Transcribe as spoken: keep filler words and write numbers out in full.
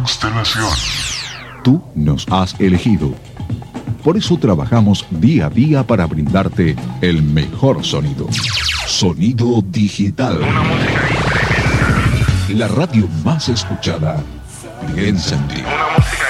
Constelación. Tú nos has elegido. Por eso trabajamos día a día para brindarte el mejor sonido. Sonido digital. Una música La radio más escuchada. Piensa en ti. Una música